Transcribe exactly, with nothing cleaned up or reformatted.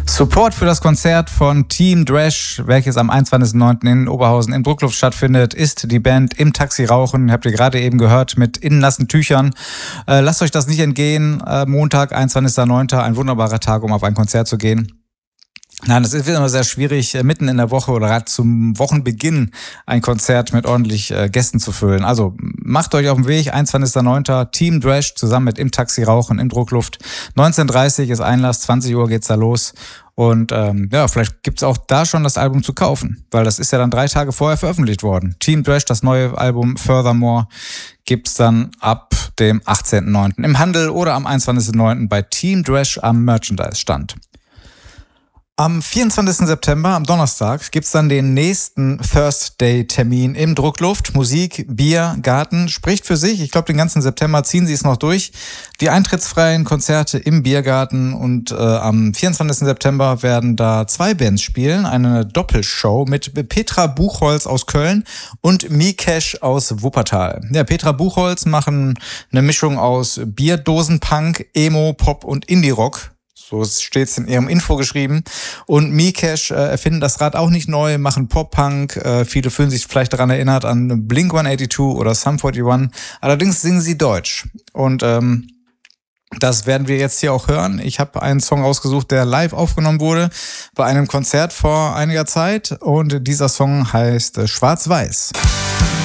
Support für das Konzert von Team Dresch, welches am einundzwanzigsten neunten in Oberhausen im Druckluft stattfindet, ist die Band Im Taxi Rauchen. Habt ihr gerade eben gehört, mit innennassen Tüchern. Äh, lasst euch das nicht entgehen. Äh, Montag, einundzwanzigsten neunten ein wunderbarer Tag, um auf ein Konzert zu gehen. Nein, das ist immer sehr schwierig, mitten in der Woche oder gerade zum Wochenbeginn ein Konzert mit ordentlich äh, Gästen zu füllen. Also macht euch auf den Weg, einundzwanzigsten neunten Team Dresch zusammen mit Im Taxi Rauchen in Druckluft. neunzehn Uhr dreißig ist Einlass, zwanzig Uhr geht's da los. Und ähm, ja, vielleicht gibt's auch da schon das Album zu kaufen, weil das ist ja dann drei Tage vorher veröffentlicht worden. Team Dresch, das neue Album Furthermore, gibt's dann ab dem achtzehnten neunten im Handel oder am einundzwanzigsten neunten bei Team Dresch am Merchandise-Stand. Am vierundzwanzigsten September, am Donnerstag, gibt's dann den nächsten Thursday-Termin im Druckluft. Musik, Bier, Garten, spricht für sich. Ich glaube, den ganzen September ziehen sie es noch durch. Die eintrittsfreien Konzerte im Biergarten und äh, am vierundzwanzigsten September werden da zwei Bands spielen. Eine Doppelshow mit Petra Buchholz aus Köln und Mikesh aus Wuppertal. Ja, Petra Buchholz machen eine Mischung aus Bierdosenpunk, Emo, Pop und Indie-Rock. So steht's in ihrem Info geschrieben. Und Mikesh äh, erfinden das Rad auch nicht neu, machen Pop-Punk. Äh, viele fühlen sich vielleicht daran erinnert an Blink hundertzweiundachtzig oder Sum einundvierzig. Allerdings singen sie Deutsch. Und ähm, das werden wir jetzt hier auch hören. Ich habe einen Song ausgesucht, der live aufgenommen wurde bei einem Konzert vor einiger Zeit. Und dieser Song heißt äh, Schwarz-Weiß.